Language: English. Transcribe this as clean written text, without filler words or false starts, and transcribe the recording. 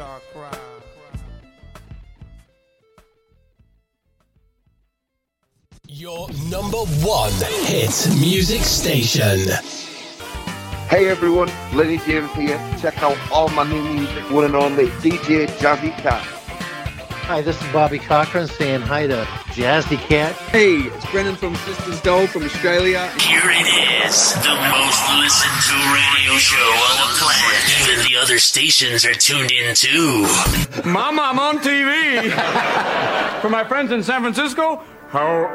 Your number one hit music station. Hey everyone, Lenny James here. Check out all my new music, one and only DJ Jazzy Cat. Hi, this is Bobby Cochran saying hi to Jazzy Cat. Hey, it's Brendan from Sisters Doll from Australia. Here it is, the most listened to radio show on the planet. Even the other stations are tuned in too. Mama, I'm on TV. For my friends in San Francisco, how